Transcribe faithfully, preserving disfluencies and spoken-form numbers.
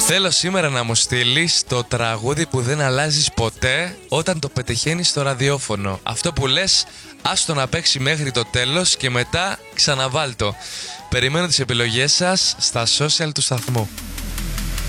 Θέλω σήμερα να μου στείλεις το τραγούδι που δεν αλλάζεις ποτέ όταν το πετυχαίνεις στο ραδιόφωνο. Αυτό που λες, άστο να παίξει μέχρι το τέλος και μετά ξαναβάλτο. Περιμένω τις επιλογές σας στα social του σταθμού.